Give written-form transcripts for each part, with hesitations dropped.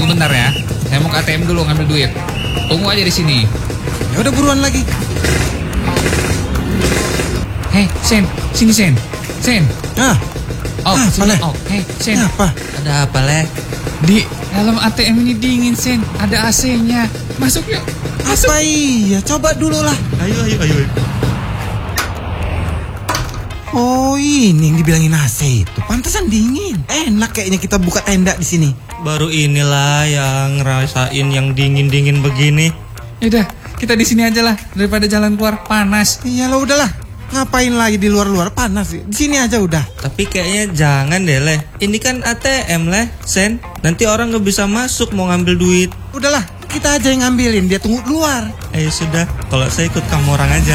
sebentar ya. Saya mau ke ATM dulu ngambil duit. Tunggu aja di sini. Ya udah buruan lagi. Hei, Sen, sini Sen. Sen. Sini. Hei, Sen. Apa? Ada apa, Le? Di dalam ATM ini dingin, Sen. Ada AC-nya. Masuk yuk. Masuk. Apa iya? Coba dulu lah. Ayo. Oh, ini yang dibilangin AC itu. Pantesan dingin. Enak kayaknya kita buka tenda di sini. Baru inilah yang ngerasain yang dingin-dingin begini. Yaudah, kita di sini aja lah daripada jalan keluar panas. Iya lo udahlah. Ngapain lagi di luar-luar panas sih? Di sini aja udah. Tapi kayaknya jangan deh, Le. Ini kan ATM, Le. Sen, nanti orang nggak bisa masuk mau ngambil duit. Udahlah, kita aja yang ngambilin. Dia tunggu luar. Sudah, kalau saya ikut kamu orang aja.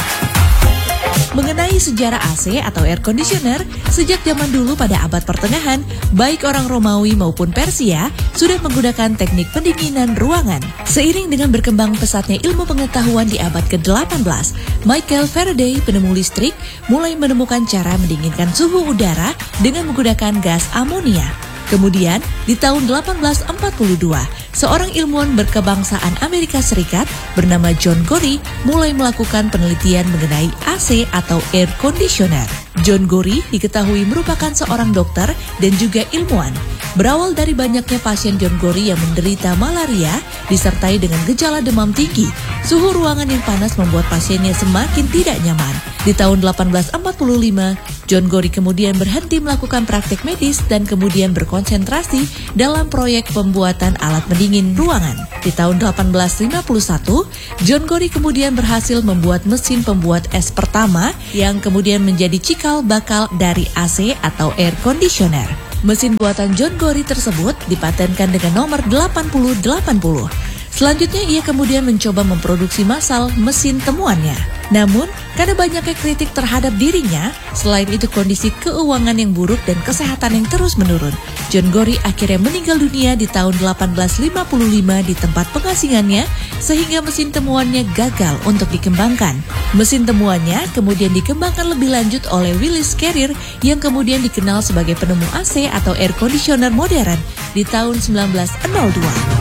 Mengenai sejarah AC atau air conditioner, sejak zaman dulu pada abad pertengahan, baik orang Romawi maupun Persia sudah menggunakan teknik pendinginan ruangan. Seiring dengan berkembang pesatnya ilmu pengetahuan di abad ke-18, Michael Faraday, penemu listrik, mulai menemukan cara mendinginkan suhu udara dengan menggunakan gas amonia. Kemudian, di tahun 1842, seorang ilmuwan berkebangsaan Amerika Serikat bernama John Gorrie mulai melakukan penelitian mengenai AC atau air conditioner. John Gorrie diketahui merupakan seorang dokter dan juga ilmuwan. Berawal dari banyaknya pasien John Gorrie yang menderita malaria disertai dengan gejala demam tinggi, suhu ruangan yang panas membuat pasiennya semakin tidak nyaman. Di tahun 1845, John Gorrie kemudian berhenti melakukan praktik medis dan kemudian berkonsentrasi dalam proyek pembuatan alat pendingin ruangan. Di tahun 1851, John Gorrie kemudian berhasil membuat mesin pembuat es pertama yang kemudian menjadi cikal bakal dari AC atau air conditioner. Mesin buatan John Gorrie tersebut dipatenkan dengan nomor 8080. Selanjutnya ia kemudian mencoba memproduksi massal mesin temuannya. Namun, karena banyaknya kritik terhadap dirinya, selain itu kondisi keuangan yang buruk dan kesehatan yang terus menurun, John Gorrie akhirnya meninggal dunia di tahun 1855 di tempat pengasingannya, sehingga mesin temuannya gagal untuk dikembangkan. Mesin temuannya kemudian dikembangkan lebih lanjut oleh Willis Carrier yang kemudian dikenal sebagai penemu AC atau air conditioner modern di tahun 1902.